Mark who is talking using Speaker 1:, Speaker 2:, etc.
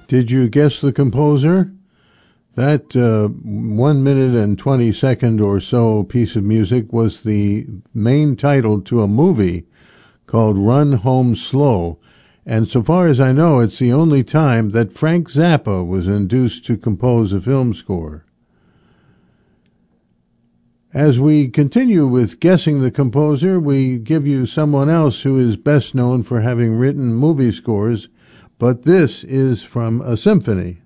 Speaker 1: Did you guess the composer? That 1 minute and 20-second or so piece of music was the main title to a movie called Run Home Slow. And so far as I know, it's the only time that Frank Zappa was induced to compose a film score. As we continue with guessing the composer, we give you someone else who is best known for having written movie scores, but this is from a symphony.